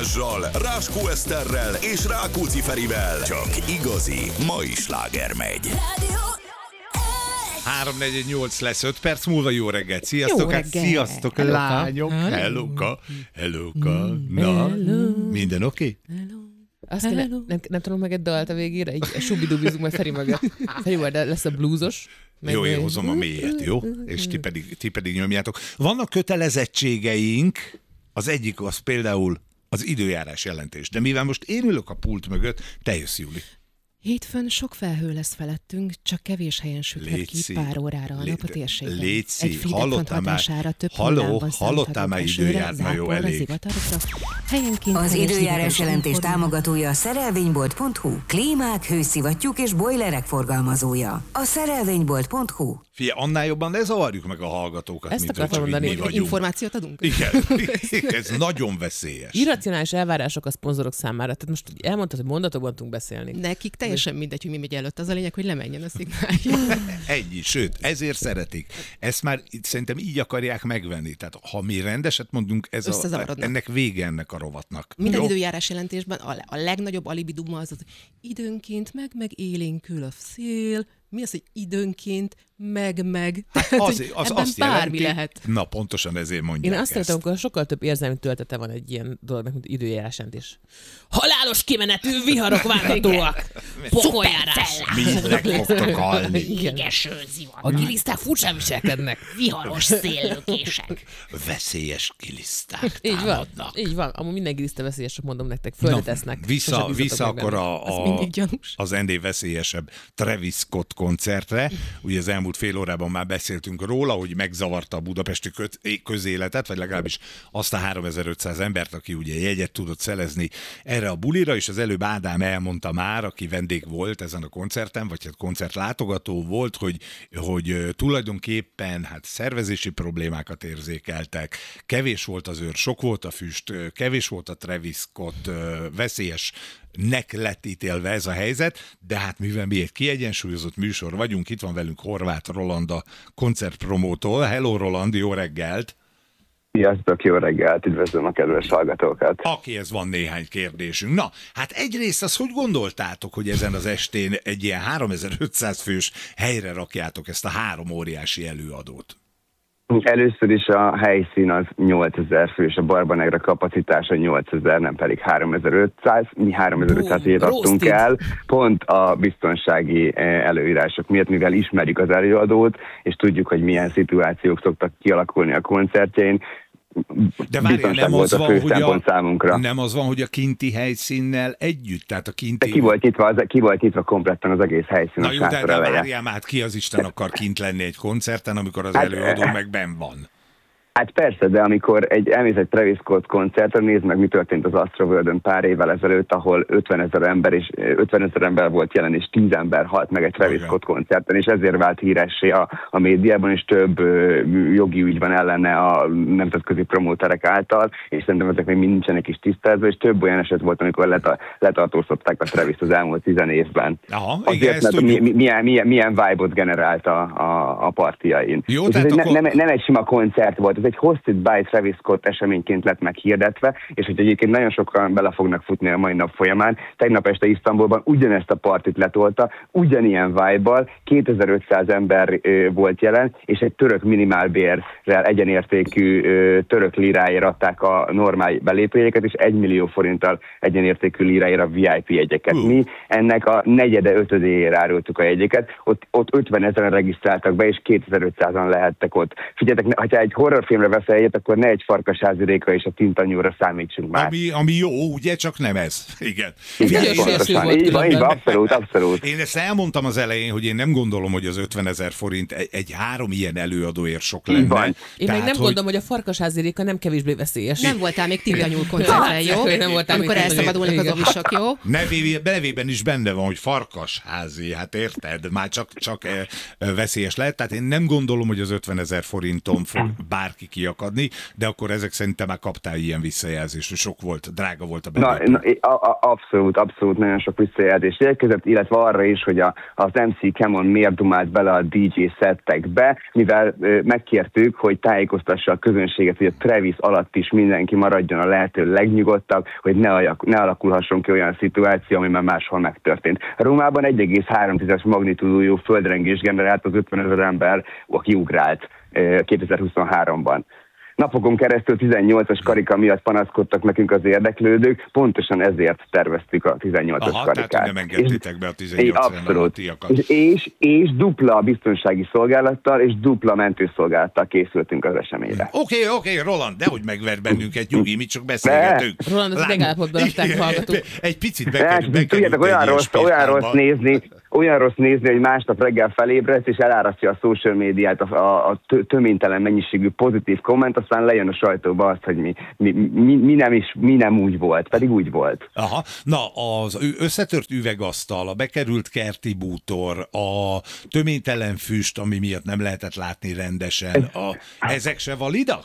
Balázsral, Ráskó Eszterrel és Rákóczi Ferivel. Csak igazi mai sláger megy. 3:48 lesz, 5 perc múlva. Jó reggelt, sziasztok! Hát sziasztok, lányok! Hellóka! Na, minden oké? Azt nem tudom meg egy dalt a végére, egy subidubizunk majd Feri mögött. Feri majd lesz a blúzos. Jó, én hozom a mélyet, jó? És ti pedig nyomjátok. Vannak kötelezettségeink, az egyik az például az időjárás jelentés. De mivel most én ülök a pult mögött, te jössz, Júli. Hétfőn sok felhő lesz felettünk, csak kevés helyen süthet ki pár órára a nap a térségben. Léci, egy Fride-pont hatására több hullámban hallottál már időjárna, jó elég. Az időjárás jelentés támogatója a szerelvénybolt.hu, klímák, hőszivattyúk és bojlerek forgalmazója. A szerelvénybolt.hu. Figyelj, annál jobban ne zavarjuk meg a hallgatókat, ezt mint akartam mondani, mi vagyunk. Információt adunk? Igen, ez nagyon veszélyes. Irracionális elvárások a szponzorok számára. Tehát most elmondtad, hogy mondatokban tudunk beszélni. Nekik teljesen mindegy, hogy mi megy előtt. Az a lényeg, hogy lemenjen a szignálja. Ennyi, sőt, ezért szeretik. Ezt már szerintem így akarják megvenni. Tehát ha mi rendeset mondunk, ennek vége ennek a rovatnak. Minden időjárás jelentésben a legnagyobb alibiduma az, hogy időnként meg élénkül a szél. Mi az, hogy időnként meg? Hát az azt bármi jelenti, lehet. Na, pontosan ezért mondják. Én azt szeretem, amikor sokkal több érzelmi töltete van egy ilyen dolognak, mint időjárásjelentés. Halálos kimenetű viharok várhatóak! Pokoljárás! Mindnek fogtok halni. Égeső zivat. A giliszták furcsán viselkednek. Viharos széllökések. Veszélyes giliszták Így van, támadnak. így van. Amúgy minden giliszta veszélyes, mondom nektek. Földet esznek. Vissza akkor Az az ennél veszélyesebb Travis Scott koncertre. Ugye az elmúlt fél órában már beszéltünk róla, hogy megzavarta a budapesti közéletet, vagy legalábbis azt a 3500 embert, aki ugye jegyet tudott szelezni erre a bulira, és az előbb Ádám elmondta már, aki vendég volt ezen a koncerten, vagy hát koncertlátogató volt, hogy tulajdonképpen szervezési problémákat érzékeltek, kevés volt az őr, sok volt a füst, kevés volt a Travis Scott, veszélyesnek lett ítélve ez a helyzet, de hát mivel mi egy kiegyensúlyozott műsor vagyunk, itt van velünk Horváth Roland a koncertpromótól. Hello Roland, jó reggelt! Sziasztok, jó reggelt, üdvözlöm a kedves hallgatókat! Akihez van néhány kérdésünk. Na, hát egyrészt azt hogy gondoltátok, hogy ezen az estén egy ilyen 3500 fős helyre rakjátok ezt a 3 óriási előadót? Először is a helyszín az 8000 fős, a Barbanegra kapacitása 8000, nem pedig 3500. Mi 3500-ért adtunk el, pont a biztonsági előírások miatt, mivel ismerjük az előadót, és tudjuk, hogy milyen szituációk szoktak kialakulni a koncertjén. De várjál, nem az van, hogy a kinti helyszínnel együtt, tehát a kinti... De ki volt nyitva kompletten az egész helyszín. Na jó, de várjál már, ki az Isten akar kint lenni egy koncerten, amikor az előadó meg benn van? Hát persze, de amikor elmész egy Travis Scott koncertre, nézd meg, mi történt az Astroworld-ön pár évvel ezelőtt, ahol 50 000 ember volt jelen, és 10 ember halt meg egy Travis Scott koncerten, és ezért vált híressé a médiában, és több jogi ügy van ellene a nemzetközi promóterek által, és szerintem ezek még nincsenek is tisztázva, és több olyan eset volt, amikor letartóztatták a Travis-t az elmúlt 10 évben. Aha, azért, mert milyen vibe-ot generált a partiain. Jó, nem egy sima koncert volt, ez egy Hosted by Travis Scott eseményként lett meghirdetve, és hogy egyébként nagyon sokan bele fognak futni a mai nap folyamán. Tegnap este Isztambulban ugyanezt a partit letolta, ugyanilyen vibe-bal, 2500 ember volt jelen, és egy török minimálbérrel egyenértékű török liráért adták a normál belépőjegyeket, és 1 millió forinttal egyenértékű liráért a VIP jegyeket. Mi ennek a negyede, ötödéért árultuk a jegyeket, ott 50 000 regisztráltak be, és 2500-an lehettek ott. Figyeljetek, ha egy horrorfilmre veszel egyet, akkor ne egy Farkasházi Réka és a Tintanyúra számítsunk már. Ami jó, ugye, csak nem ez. Igen. Pontosan. Így van, abszolút. Én ezt elmondtam az elején, hogy én nem gondolom, hogy az 50 000 forint egy 3 ilyen előadóért sok lenne. Én meg nem gondolom, hogy a Farkasházi Réka nem kevésbé veszélyes. Nem voltál még Tintanyúl koncerten, jó? Amikor elszabadulnak az ovisok, jó? Nevében is benne van, hogy Farkasházi, hát érted? Már csak veszélyes lehet. Tehát én nem gondolom, hogy az 50 000 forinton fog bárki bárki kiakadni, de akkor ezek szerint te már kaptál ilyen visszajelzést, hogy sok volt, drága volt a belépő. Abszolút nagyon sok visszajelzés érkezett, illetve arra is, hogy az MC Camon miért dumált bele a DJ szettekbe, mivel megkértük, hogy tájékoztassa a közönséget, hogy a Travis alatt is mindenki maradjon a lehető legnyugodtabb, hogy ne alakulhasson ki olyan szituáció, ami már máshol megtörtént. Rómában 1,3-es magnitúdú földrengés generált az 50 000 ember, aki ugrált 2023-ban. Napokon keresztül 18-as karika miatt panaszkodtak nekünk az érdeklődők, pontosan ezért terveztük a 18-as karikát. Tehát nem engedtétek be a 18-as és dupla biztonsági szolgálattal és dupla mentőszolgálattal készültünk az eseményre. Oké, Roland, dehogy megver bennünket, nyugi, mi csak beszélgetünk. Roland, az megállapodban rakták hallgatók. Egy picit bekerült tudjátok, olyan rossz nézni, hogy másnap reggel felébredsz, és elárasztja a social médiát a töménytelen mennyiségű pozitív komment, aztán lejön a sajtóba azt, hogy mi nem úgy volt, pedig úgy volt. Aha. Na, az összetört üvegasztal, a bekerült kerti bútor, a töménytelen füst, ami miatt nem lehetett látni rendesen, ezek se validak?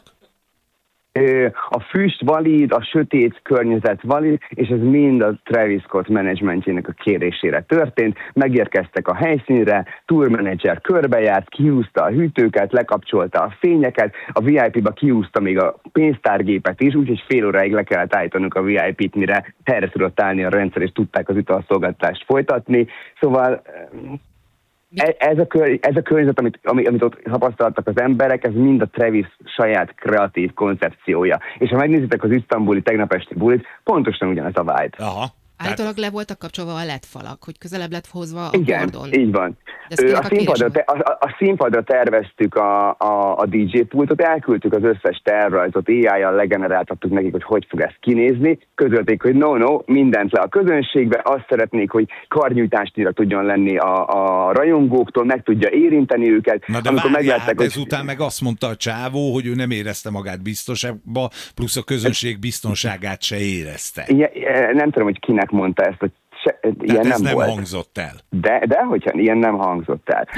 A füst valid, a sötét környezet valid, és ez mind a Travis Scott menedzsmentjének a kérésére történt. Megérkeztek a helyszínre, tourmenedzser körbejárt, kihúzta a hűtőket, lekapcsolta a fényeket, a VIP-ba kihúzta még a pénztárgépet is, úgyhogy fél óráig le kellett állítanunk a VIP-t, mire helyre tudott állni a rendszer, és tudták az italszolgáltatást folytatni. Szóval... Ez a környezet, amit ott tapasztaltak az emberek, ez mind a Travis saját kreatív koncepciója. És ha megnézitek az isztambuli tegnap esti bulit, pontosan ugyanez a vibe. Aha. Állítólag le voltak kapcsolva a LED falak, hogy közelebb lett hozva a igen, kordon. így van. A színpadra terveztük a DJ pultot, elküldtük az összes tervrajzot, AI-jal legeneráltattuk nekik, hogy fog ez kinézni. Közölték, hogy no, mindent le a közönségbe, azt szeretnék, hogy karnyújtásnyira tudjon lenni a rajongóktól, meg tudja érinteni őket. Na de várjál, ezután meg azt mondta a csávó, hogy ő nem érezte magát biztosabbba, plusz a közönség biztonságát se érezte. Nem tudom, hogy kinek mondta ezt, hogy ilyen ez nem volt. hangzott el. De hogyha ilyen nem hangzott el.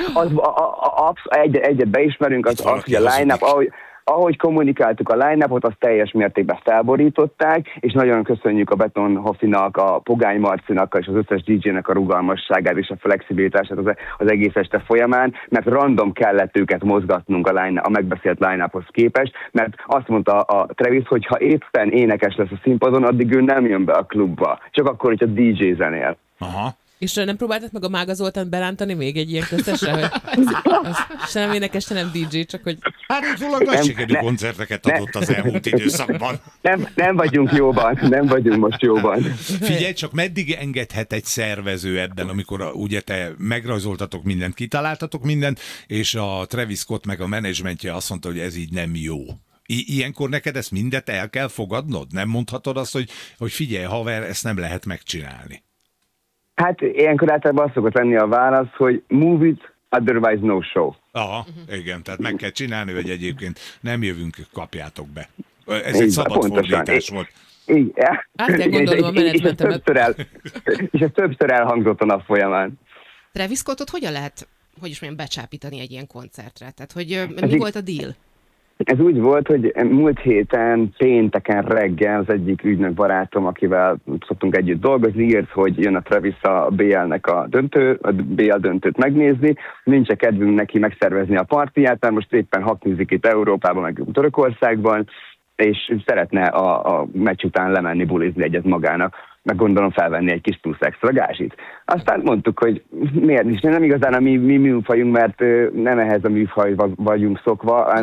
Egyet beismerünk, az hogy a line-up, ahogy kommunikáltuk a line-upot, azt teljes mértékben felborították, és nagyon köszönjük a Beton Hoffinak, a Pogány Marcinak és az összes DJ-nek a rugalmasságát és a flexibilitását az egész este folyamán, mert random kellett őket mozgatnunk a megbeszélt line-uphoz képest, mert azt mondta a Travis, hogy ha éppen énekes lesz a színpadon, addig ő nem jön be a klubba, csak akkor, hogyha DJ zenél. Aha. És nem próbáltad meg a Mága Zoltánt berántani még egy ilyen köztesre, hogy se nem énekes, se nem DJ, csak hogy... Hát utólag nagy sikerű koncerteket adott az elmúlt időszakban. Nem vagyunk jóban, nem vagyunk most jóban. Figyelj, csak meddig engedhet egy szervező ebben, amikor ugye te megrajzoltatok mindent, kitaláltatok mindent, és a Travis Scott meg a menedzsmentje azt mondta, hogy ez így nem jó. Ilyenkor neked ezt mindet el kell fogadnod? Nem mondhatod azt, hogy figyelj, haver, ezt nem lehet megcsinálni? Hát ilyenkor általában azt szokott lenni a válasz, hogy move it, otherwise no show. Aha, igen, tehát meg kell csinálni, hogy egyébként nem jövünk, kapjátok be. Ez egy szabad fordítás volt. Igen. Át kell gondolnom a menedzsmentemet. És ez többször elhangzott a nap folyamán. Travis Scottot hogyan lehet, becsápítani egy ilyen koncertre? Tehát, hogy mi volt a deal? Ez úgy volt, hogy múlt héten, pénteken reggel az egyik ügynök barátom, akivel szoktunk együtt dolgozni, írt, hogy jön a Travis a BL-nek a BL döntőt megnézni, nincs kedvünk neki megszervezni a partiját, mert most éppen haknizik itt Európában, meg Törökországban, és szeretne a meccs után lemenni bulizni egyet magának, meg gondolom felvenni egy kis plusz extra gázsit. Aztán mondtuk, hogy miért is, nem igazán a mi műfajunk, mert nem ehhez a műfaj vagyunk szokva.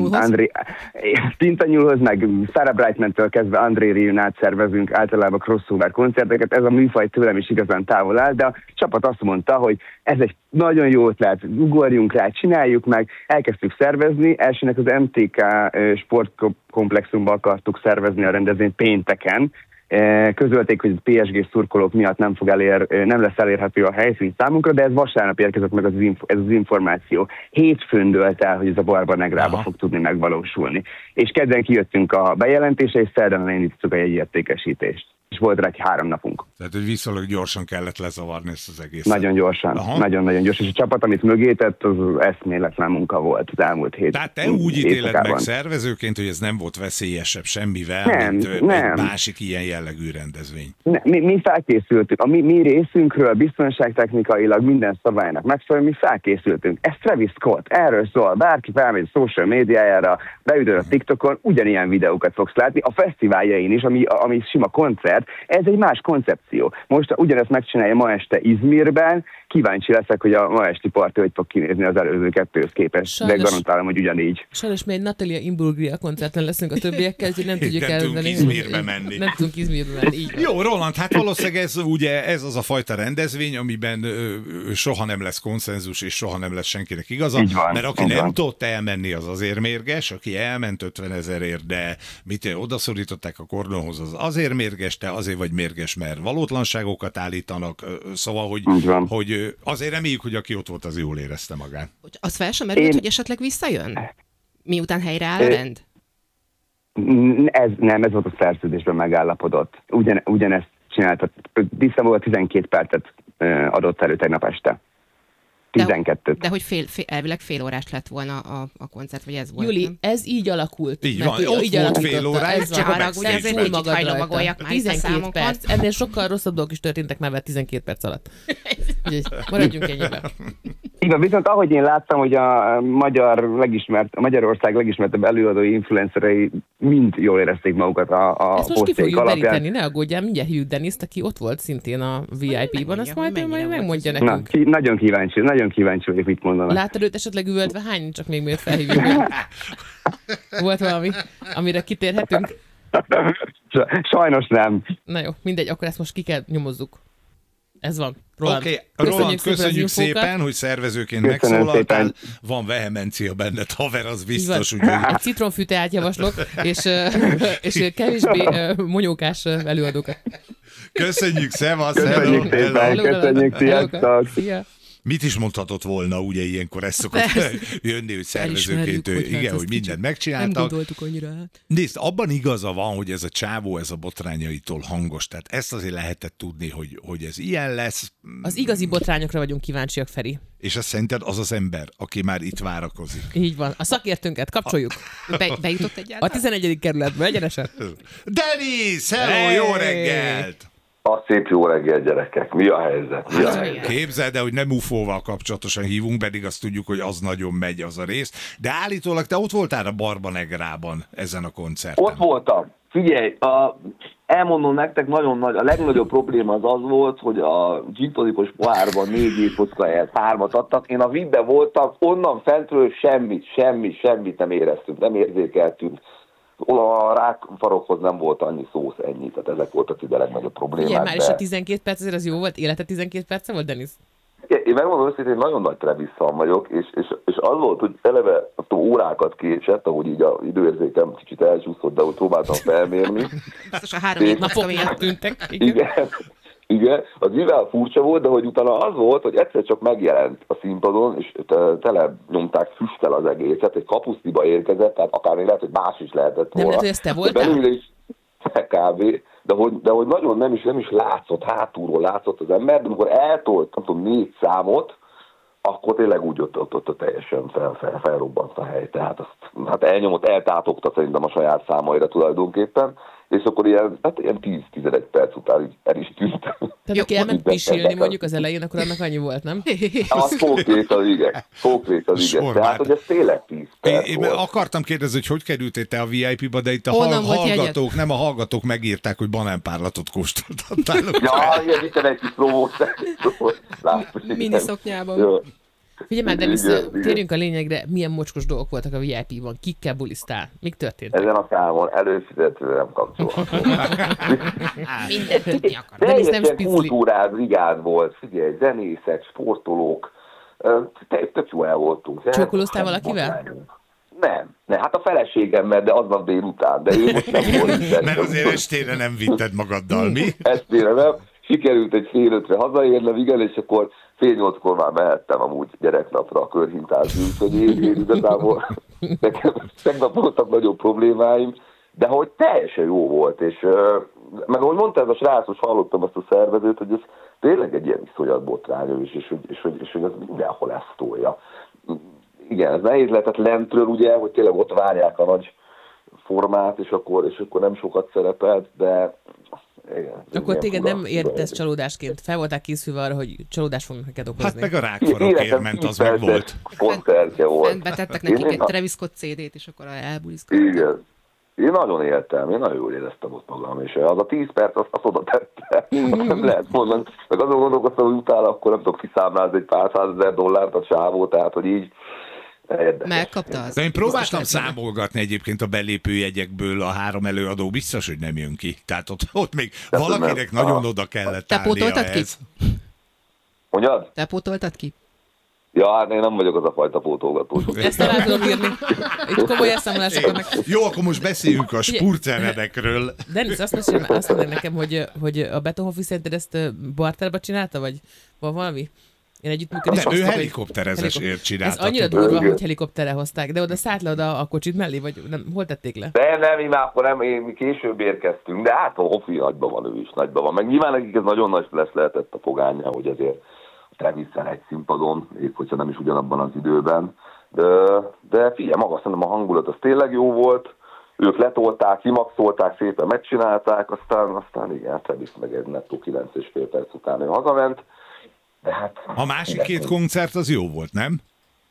Tintanyúlhoz, meg Sarah Brightman-től kezdve André Rieu át szervezünk általában crossover koncerteket. Ez a műfaj tőlem is igazán távol áll, de a csapat azt mondta, hogy ez egy nagyon jó ötlet, ugorjunk rá, csináljuk meg, elkezdtük szervezni. Elsőnek az MTK sportkomplexumban akartuk szervezni a rendezvényt pénteken. Közölték, hogy a PSG szurkolók miatt nem lesz elérhető a helyszín számunkra, de ez vasárnap érkezett meg ez az információ. Hétfőn dőlt el, hogy ez a Barba Negrába fog tudni megvalósulni. És kedden kijöttünk a bejelentése, és szerdán elindítottuk a jegyértékesítést. És és volt rá 3 napunk. Tehát, hogy viszonylag gyorsan kellett lezavarni ezt az egészet. Nagyon gyorsan, nagyon-nagyon gyorsan. És a csapat, amit mögé tett, az eszméletlen munka volt az elmúlt hét. Tehát te úgy ítéled éjszakában. meg szervezőként, hogy ez nem volt veszélyesebb semmivel, mint egy másik ilyen jellegű rendezvény. Mi felkészültünk. A mi részünkről biztonságtechnikailag minden szabálynak megfelelően mi felkészültünk. Ez Travis Scott, erről szól. Bárki felmegy a social médiájára, beütöd a TikTokon, ugyanilyen videókat fogsz látni. A fesztiváljain is, ami sima koncert, ez egy más koncepció. Most ugyanezt megcsinálja ma este Izmirben, kíváncsi leszek, hogy a ma esti parti hogy fog kinézni az előző 2-höz képest, de garantálom, hogy ugyanígy. Sajnos mi egy Natalia Imbruglia koncerten leszünk a többiekkel, úgyhogy nem tudjuk elvenni. Nem tudunk Izmirbe menni. Így van. Jó, Roland, hát valószínűleg ez az a fajta rendezvény, amiben soha nem lesz konszenzus, és soha nem lesz senkinek igaza, mert aki nem tudott elmenni, az azért mérges, aki elment 50 000-ért, de odaszorították a kordonhoz, az azért mérges, te azért vagy mérges, mert valótlanságokat állítanak, szóval, hogy azért reméljük, hogy aki ott volt, az jól érezte magát. Az fel sem merült, hogy esetleg visszajön? Miután helyreáll a rend? Ez volt a szerződésben megállapodott. Ugyanezt csináltat. Vissza 12 percet adott elő tegnap este. 12. De hogy elvileg fél órás lett volna a koncert, vagy ez volt? Juli, nem? ez így alakult. Így van, ott volt fél óráig, csak haragudj, ezért így hajlomagoljak már 12 perc. Ennél sokkal rosszabb dolgok is történtek már 12 perc alatt. Maradjunk ennyiben. Igen, viszont ahogy én láttam, hogy a Magyarország legismertebb előadói influencerei mind jól érezték magukat a ezt most ki posztjaik fogjuk alapján. deríteni, ne aggódjál, mindjárt hívjuk Deniszt, aki ott volt szintén a VIP-ban, azt majd megmondja nekünk. Nagyon kíváncsi vagyok, mit mondanak. Láttad őt esetleg üvöltve? Hány? Csak még miért felhívjuk. Volt valami, amire kitérhetünk? Sajnos nem. Na jó, mindegy, akkor ezt most ki kell nyomozzuk. Ez van. Roland, Roland, köszönjük szépen, hogy szervezőként megszólaltál. Van vehemencia benned, haver, az biztos. Egy citronfűteát javaslok, és kevésbé monyókás előadókat. Köszönjük, szevasz! Köszönjük, sziasztok! Mit is mondhatott volna, ugye ilyenkor ez szokott jönni, hogy szervezőként, igen, hogy mindent megcsináltak. Nem gondoltuk annyira át. Nézd, abban igaza van, hogy ez a csávó, ez a botrányaitól hangos. Tehát ezt azért lehetett tudni, hogy ez ilyen lesz. Az igazi botrányokra vagyunk kíváncsiak, Feri. És azt szerinted az az ember, aki már itt várakozik. Így van. A szakértőnket kapcsoljuk. Bejutott egyáltalán? A 11. kerületbe, egyenesen. Denis, hello, jó reggelt! A szép jó reggel, gyerekek. Mi a helyzet? Képzeld el, hogy nem UFO-val kapcsolatosan hívunk, pedig azt tudjuk, hogy az nagyon megy az a rész. De állítólag te ott voltál a Barbanegrában ezen a koncerten. Ott voltam. Figyelj, elmondom nektek, nagyon nagy, a legnagyobb probléma az volt, hogy a gin-tonikos pohárban 4 éjszaka helyett 3-at adtak. Én a VIP-ben voltam, onnan fentről semmit nem éreztünk, nem érzékeltünk. A rákfarokhoz nem volt annyi szósz, ennyi, tehát ezek voltak ide a legnagyobb problémák. Igen, már is a 12 perc azért az jó volt? Élete 12 perce volt, Denis? Én megmondom őszintén, hogy nagyon nagy Travis fan vagyok, és az volt, hogy eleve órákat késett, ahogy így az időérzékem kicsit elcsúszott, de úgy próbáltam felmérni. Biztos a 3 napok miatt tűntek. Igen, az mivel furcsa volt, de hogy utána az volt, hogy egyszer csak megjelent a színpadon, és tele nyomták füsttel az egészet, egy kapusztiba érkezett, tehát akár még lehet, hogy más is lehetett volna. Nem lehet, hogy ezt te voltál? Belőle is kb. De hogy nagyon nem is látszott, hátulról látszott az ember, de amikor eltolt, nem tudom, 4 számot, akkor tényleg úgy ott teljesen felrobbant a hely. Tehát azt eltátogta szerintem a saját számaira tulajdonképpen, és akkor ilyen 10-11 perc után így el is tűnt. Tehát aki elment pisilni mondjuk az elején, akkor annak annyi volt, nem? Az konkrét az igen. Tehát, hogy ez tényleg 10 perc Én volt. akartam kérdezni, hogy kerültél te a VIP-ba, de itt a hallgatók megírták, hogy banánpárlatot kóstoltattálok. Ja, ilyen itt egy kis promót. Mini szoknyában. Figyelj már, Denis, térjünk a lényegre, milyen mocskos dolgok voltak a VIP-ban, kikkel bulisztál, mik történtek? Ezen a számon előfizetőre nem kapcsolható. Mindent tudni akar. Teljesen kultúráz brigád volt, figyelj, zenészek, sportolók, tök jó el voltunk. Csókolóztál valakivel? Nem, hát a feleségemmel, de aznap délután, de ő most nem volt. Mert azért estére nem vitted magaddal, mi? Estére nem. Sikerült egy fél 5-re hazaérnem, igen, és akkor fél 8-kor már mehettem amúgy gyereknapra a körhintázni, úgyhogy én igazából nekem tegnap voltak nagyobb problémáim, de hogy teljesen jó volt, és meg ahogy mondta ez a srác, most hallottam azt a szervezőt, hogy ez tényleg egy ilyen iszonyat botrány, és hogy ez mindenhol ezt tolja. Igen, ez nehéz lehetett lentről, ugye, hogy tényleg ott várják a nagy formát, és akkor nem sokat szerepelt, de igen. Akkor téged nem ért ez csalódásként? Fel voltál készülve arra, hogy csalódást fognak neked okozni? Hát meg a rákfarokért ment, az meg volt. Koncertje volt. Betettek nekik egy Travis Scott CD-t, és akkor elbuliszkodtak. Igen. Én nagyon éltem, én nagyon jól éreztem ott magam, és az a 10 perc, azt oda tette. Nem lehet mondani. Meg azon gondolkoztam, hogy utána akkor nem tudok kiszámlázni egy pár $100,000 a csávó, tehát hogy így érdekes. Megkapta az. De én próbáltam számolgatni egyébként a belépőjegyekből, a 3 előadó biztos, hogy nem jön ki. Tehát ott még valakinek nagyon oda kellett Te állnia pótoltad ki? ehhez. Mondjad? Te pótoltad ki? Ja, hát én nem vagyok az a fajta pótolgatós. Ezt el tudom írni. Itt komoly elszámolásokon meg. Jó, akkor most beszéljünk a spurceredekről. Dennis, azt mondja nekem, hogy a Betonhoffi szerinted ezt barterba csinálta, vagy van valami? Én együttműködés. Nem, ő helikopterezésért csinálta. Ez annyira durva, hogy helikopterre hozták, de oda szállt le oda a kocsit mellé, vagy nem, hol tették le? De nem, mi már akkor nem, mi később érkeztünk, de hát a Hoffi nagyban van, ő is nagyban van. Meg nyilván nekik ez nagyon nagy lesz lehetett a fogánya, hogy azért a Travis-szel egy színpadon, még hogyha nem is ugyanabban az időben. De figyelj, maga szerintem a hangulat az tényleg jó volt, ők letolták, kimaxolták, szépen megcsinálták, aztán igen, Travis meg egy nettó 9,5 perc után ő hazament. De hát, a másik 2 koncert az jó volt, nem?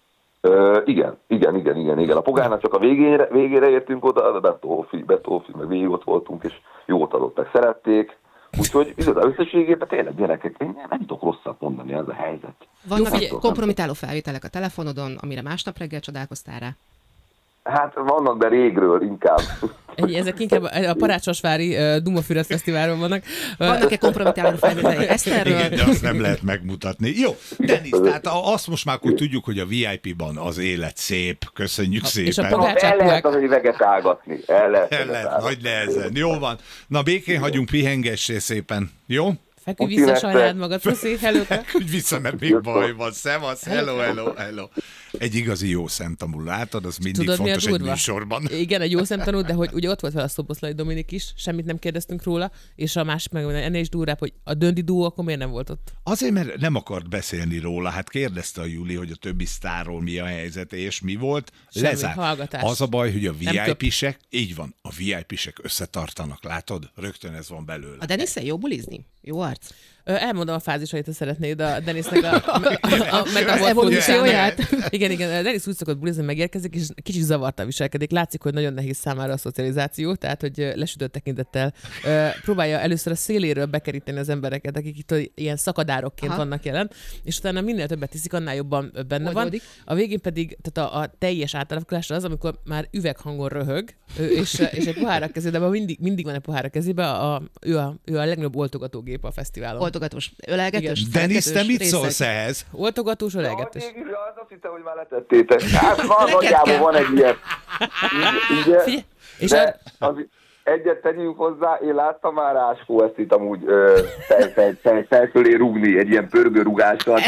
Igen. A Pogának csak a végére értünk oda, a Betófi, meg végig ott voltunk, és jót adottak, szerették. Úgyhogy összességében tényleg gyerekek, én nem tudok rosszat mondani, ez a helyzet. Vannak kompromitáló felvételek a telefonodon, amire másnap reggel csodálkoztál rá? Hát vannak, de régről inkább. Ezek inkább a Parácsosvári Dumafüred Fesztiválon vannak. Vannak-e kompromitáló felvételek Eszterről? Igen, de azt nem lehet megmutatni. Jó, Denis, tehát azt most már akkor tudjuk, hogy a VIP-ban az élet szép. Köszönjük szépen. És a pogácsák el lehet az üveget ágatni. El lehet nagy nehezen. Jó van. Na békén hagyunk, pihengessé szépen. Jó? Feküdj vissza, sajnáld magad, puszi, hello. Feküdj vissza, mert még baj van. Szevasz, hello. Egy igazi jó szemtanú, látod, az mindig Tudod, fontos egy durva? műsorban. Igen, egy jó szemtanú, de hogy ugye ott volt vele a Szoboszlai Dominik is, semmit nem kérdeztünk róla, és a másik meg ennél is durvább, hogy a Döndi Duó akkor miért nem volt ott? Azért, mert nem akart beszélni róla. Hát kérdezte a Júli, hogy a többi sztárról mi a helyzet, és mi volt. Semmi, Lezárt. hallgatás. Az a baj, hogy a Nem VIP-sek, így van, a VIP-sek összetartanak, látod? Rögtön ez van belőle. A Denisszel jó bulizni? Jó arc? Elmondom a fázisait, ha szeretnéd a Denisnek Az evolúcióját. Igen, Denis úgy szokott bulizni, megérkezik, és kicsit zavartan viselkedik. Látszik, hogy nagyon nehéz számára a szocializáció, tehát, hogy lesütött tekintettel próbálja először a széléről bekeríteni az embereket, akik itt ilyen szakadárokként vannak jelen, és utána minél többet tiszik, annál jobban benne Oldódik. van. A végén pedig, tehát a teljes átalakulásra az, amikor már üveghangon röhög, és egy pohár a kezében, mindig van egy pohár a kezében, ő a legnagyobb oltogatógép a fesztiválon. Oltogatós, ölelgetős, Denis, te mit részeg. szólsz ehhez? Oltogatós, ölelgetős. Azt hittem, hogy már letettétek. Hát van, nagyjából van egy ilyen. Figyelj, és De egyet tegyünk hozzá, én láttam már Ráskó ezt itt amúgy felfölé rúgni egy ilyen pörgőrúgással.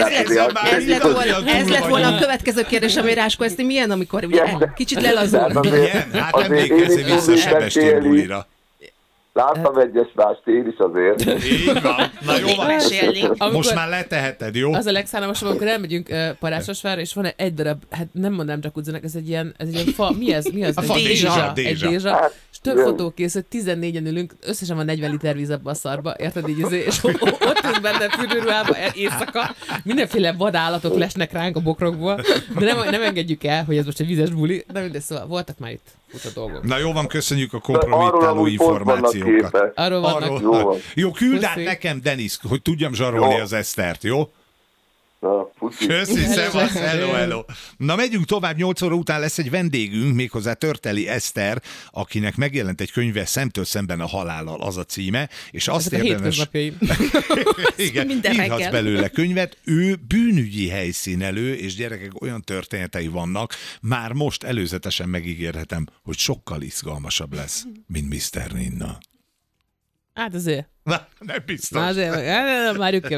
Ez lett volna a következő kérdés, ami Ráskó ezt milyen, amikor ugye kicsit lelazul. Milyen? Hát emlékezzél vissza Sebestyén bulira. Láttam egyes mást én is azért. Így van. Na jó van. Amikor- Most már leteheted, jó? Az a legszánalmasabb, amikor elmegyünk Parácsosvárra, és van egy darab, hát nem mondanám jacuzzinak, ez egy ilyen fa, mi ez? A fa, Egy dézsa. dézsa. És több fotó készült, 14-en ülünk, összesen van 40 liter víz abba a szarba, érted így, és ott ülünk benne fürdőruhába éjszaka, mindenféle vadállatok lesnek ránk a bokrokból, de nem engedjük el, hogy ez most egy vizes buli, de mindegy, szóval voltak már itt furcsa dolgok. Na jó van, köszönjük a kompromittáló információkat. Arról vannak. Jó van. Jó, küld át Puszi. nekem, Denis, hogy tudjam zsarolni Jó. az Esztert, jó? Na, puszi. Köszi, szevasz, hello. Na megyünk tovább, 8 óra után lesz egy vendégünk, méghozzá Törteli Eszter, akinek megjelent egy könyve Szemtől szemben a halállal, az a címe, és azt Ezek a érdemes... hétköznapjaim. Igen, Minden írhatsz reggel. belőle könyvet. Ő bűnügyi helyszínelő, és gyerekek, olyan történetei vannak, már most előzetesen megígérhetem, hogy sokkal izgalmasabb lesz, mint Mr. Ninna. Hát azért. Na, nem biztos. Na azért, várjuk ki.